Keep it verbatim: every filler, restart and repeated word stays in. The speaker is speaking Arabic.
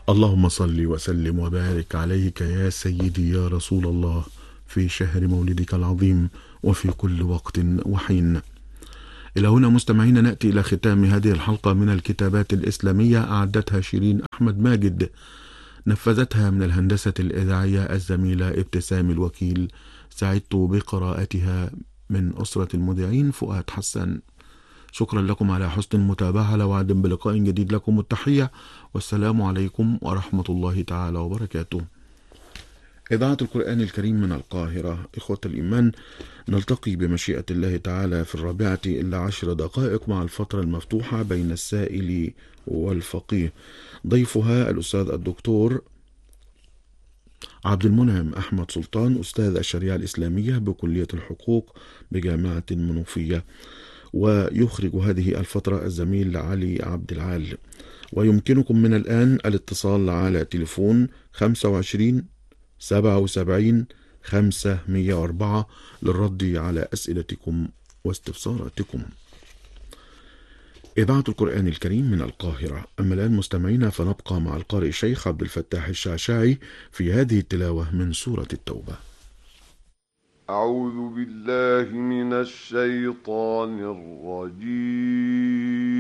اللهم صل وسلم وبارك عليك يا سيدي يا رسول الله، في شهر مولدك العظيم وفي كل وقت وحين. إلى هنا مستمعين نأتي إلى ختام هذه الحلقة من الكتابات الإسلامية، أعدتها شيرين أحمد ماجد، نفذتها من الهندسة الإذاعية الزميلة ابتسام الوكيل، سعدت بقراءتها من أسرة المذيعين فؤاد حسن. شكرا لكم على حسن المتابعة، لوعد بلقاء جديد. لكم التحية والسلام عليكم ورحمة الله تعالى وبركاته. إذاعة القرآن الكريم من القاهرة. إخوة الإيمان، نلتقي بمشيئة الله تعالى في الرابعة إلا عشر دقائق مع الفترة المفتوحة بين السائل والفقيه. ضيفها الأستاذ الدكتور عبد المنعم أحمد سلطان، أستاذ الشريعة الإسلامية بكلية الحقوق بجامعة المنوفية، ويخرج هذه الفترة الزميل علي عبد العال. ويمكنكم من الآن الاتصال على تليفون خمسة وعشرين سبعة وسبعين خمسمائة وأربعة للرد على أسئلتكم واستفساراتكم. إذاعة القرآن الكريم من القاهرة. أما الآن مستمعينا فنبقى مع القارئ الشيخ عبد الفتاح الشعشاعي في هذه التلاوة من سورة التوبة. أعوذ بالله من الشيطان الرجيم.